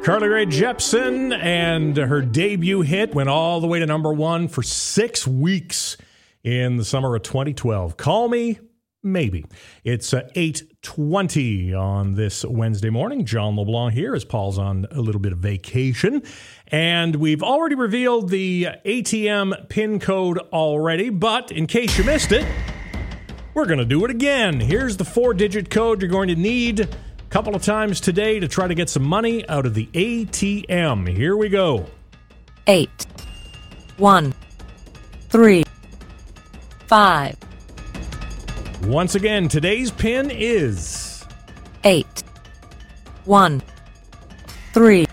Carly Rae Jepsen and her debut hit went all the way to number one for 6 weeks in the summer of 2012. Call Me Maybe. It's 8:20 on this Wednesday morning. John LeBlanc here as Paul's on a little bit of vacation. And we've already revealed the ATM PIN code already, but in case you missed it, we're going to do it again. Here's the 4-digit code you're going to need a couple of times today to try to get some money out of the ATM. Here we go. 8 1 3 5. Once again, today's PIN is 8 1 3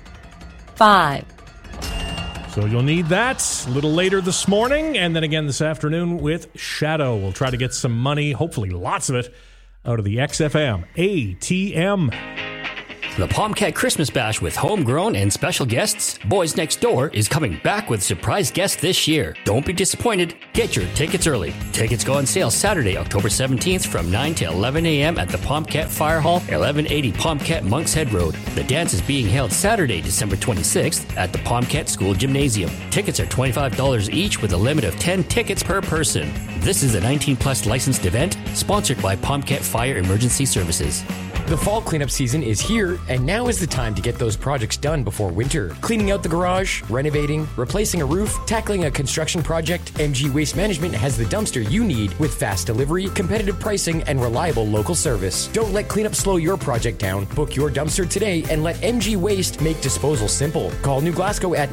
5. So you'll need that a little later this morning, and then again this afternoon with Shadow. We'll try to get some money, hopefully lots of it, out of the XFM ATM. The Palmcat Christmas Bash with homegrown and special guests, Boys Next Door, is coming back with surprise guests this year. Don't be disappointed. Get your tickets early. Tickets go on sale Saturday, October 17th from 9 to 11 a.m. at the Palmcat Fire Hall, 1180 Palmcat Monks Head Road. The dance is being held Saturday, December 26th at the Palmcat School Gymnasium. Tickets are $25 each with a limit of 10 tickets per person. This is a 19-plus licensed event sponsored by Palmcat Fire Emergency Services. The fall cleanup season is here, and now is the time to get those projects done before winter. Cleaning out the garage, renovating, replacing a roof, tackling a construction project, MG Waste Management has the dumpster you need with fast delivery, competitive pricing, and reliable local service. Don't let cleanup slow your project down. Book your dumpster today and let MG Waste make disposal simple. Call New Glasgow at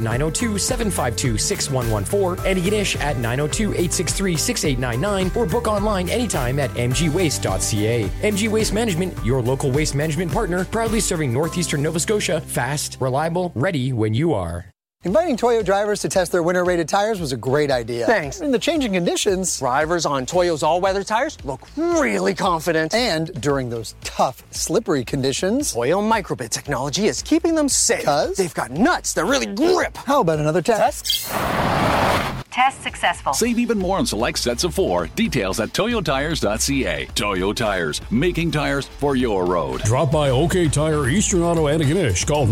902-752-6114 and Yanish at 902-863-6899 or book online anytime at mgwaste.ca. MG Waste Management, your local waste management partner, proudly serving northeastern Nova Scotia. Fast, reliable, ready when you are. Inviting Toyo drivers to test their winter-rated tires was a great idea. Thanks. In the changing conditions, Drivers on Toyo's all-weather tires look really confident. and during those tough, slippery conditions, Toyo Microbit technology is keeping them safe. 'Cause? They've got nuts that really grip. how about another test? Test successful. Save even more on select sets of 4. Details at toyotires.ca. Toyo Tires, making tires for your road. Drop by OK Tire, Eastern Auto, Antigonish. Call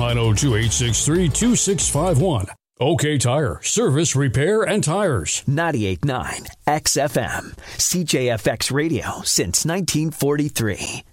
902-863-2651. OK Tire, service, repair, and tires. 98.9 XFM, CJFX Radio since 1943.